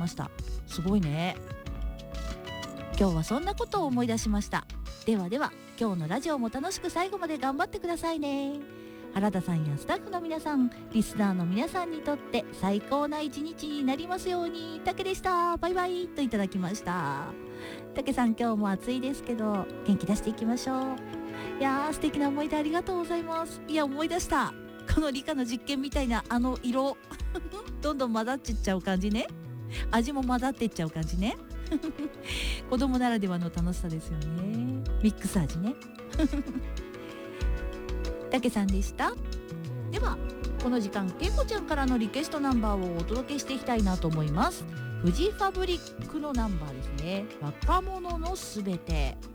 ました。すごいね。今日はそんなことを思い出しました。ではでは、今日のラジオも楽しく最後まで頑張ってくださいね。原田さんやスタッフの皆さん、リスナーの皆さんにとって最高な一日になりますように。たけでした。バイバイといただきました。たけさん、今日も暑いですけど元気出していきましょう。いやー、素敵な思い出ありがとうございます。いや、思い出した、この理科の実験みたいなあの色どんどん混ざっていっちゃう感じね。味も混ざっていっちゃう感じね子供ならではの楽しさですよね。ミックス味ねたけさんでした。ではこの時間、けいこちゃんからのリクエストナンバーをお届けしていきたいなと思います。フジファブリックのナンバーですね。若者のすべて。